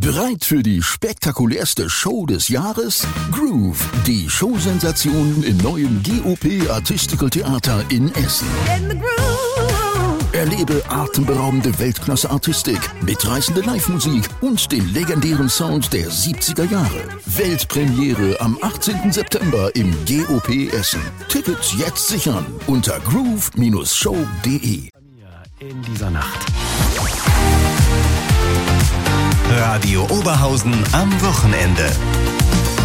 Bereit für die spektakulärste Show des Jahres? Groove, die Showsensation im neuen GOP Artistical Theater in Essen. Erlebe atemberaubende Weltklasse-Artistik, mitreißende Live-Musik und den legendären Sound der 70er Jahre. Weltpremiere am 18. September im GOP Essen. Tickets jetzt sichern unter groove-show.de. In dieser Nacht. Radio Oberhausen am Wochenende.